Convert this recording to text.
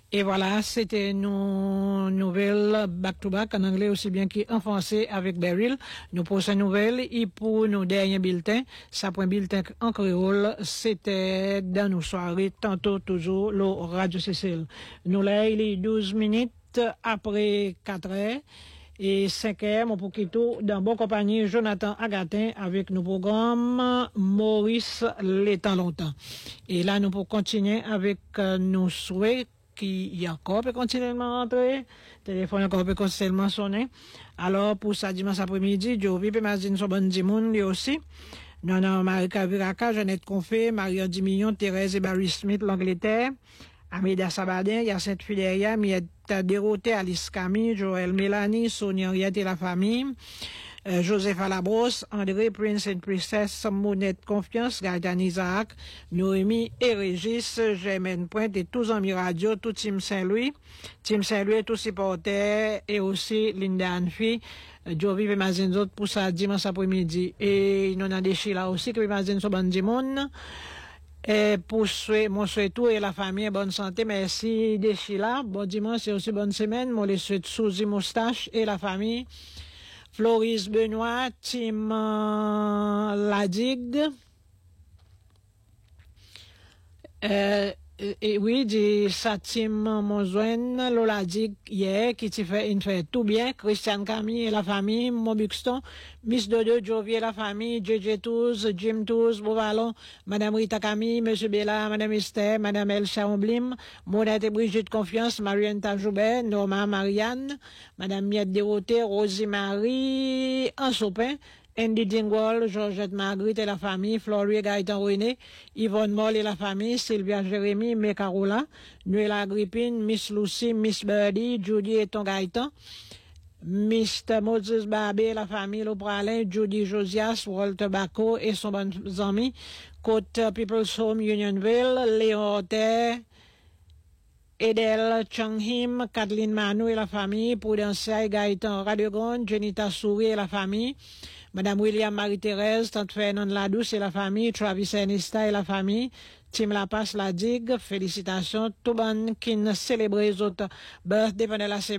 Et voilà, c'était nos nouvelles back-to-back en anglais aussi bien qu'en français avec Beryl. Nos prochaines nouvelles et pour nos derniers bulletins, ça point bulletin en créole, c'était dans nos soirées, tantôt toujours, le Radio Cécile. Nous là, il est 12 minutes après 4 heures. Et 5 heures, mon poquito, dans bonne compagnie, Jonathan Agatin avec nos programmes Maurice les temps longtemps. Et là, nous pour continuer avec nos souhaits qui encore peut continuellement rentrer, téléphone encore peut continuellement sonner. Alors, pour ça, dimanche après-midi, Jovi peut m'azine son bon dimoun, lui aussi. Non, Marika Viraka, Jeannette Confé, Marion Dimillon, Thérèse et Barry Smith, l'Angleterre. Amida Sabadin, Yacinthe Fideria, Mietta Déroté, Alice Camille, Joël Mélanie, Sonia Henriette et la famille, Joseph Alabros, André Prince and Princess, Monette Confiance, Gaëtan Isaac, Noémie et Régis, Germaine Pointe et tous amis radio, tout Team Saint-Louis, tous supporters et aussi Linda Anfi, Jovi et Mazin autres pour ça dimanche après-midi. Et nous avons des là aussi que Mazin sont bon dimon. Et pour mon souhait tout et la famille, bonne santé, merci de Sheila. Bon dimanche et aussi bonne semaine. Moi, les souhaite Suzy Moustache et la famille. Floris Benoît, Tim Ladig. Et oui, dit Satim Monzouen, Lola Dig, hier, qui t'y fait, il fait tout bien. Christiane Camille et la famille, Mobuxton, Miss Dodo, Jovi et la famille, JJ Touz, Jim Touz, Beauvalon, Madame Rita Camille, Monsieur Bella, Madame Esther, Madame Elsa Omblim, Monette et Brigitte Confiance, Marianne Tajoubert, Norma Marianne, Madame Miette Déroté, Rosie Marie, Ansopin, Andy Dingwall, Georgette Marguerite et la famille, Florie Gaëtan René, Yvonne Moll et la famille, Sylvia Jérémy, Mekarola, Nuela Agrippine, Miss Lucy, Miss Birdie, Judy et ton Gaëtan, Mr. Moses Barbé et la famille, Lopralin, Judy Josias, Walter Bacco et son bon ami, Côte People's Home Unionville, Léon Hotter, Edel Changhim, Kathleen Manou et la famille, Prudencia et Gaëtan Radiogon, Jenita Souris et la famille, Madame William Marie-Thérèse, Tante Fernande Ladouce et la famille, Travis Ernesta et la famille, Tim Lapasse la Digue, félicitations, tout bon qui célèbre les autres birthday pendant la semaine.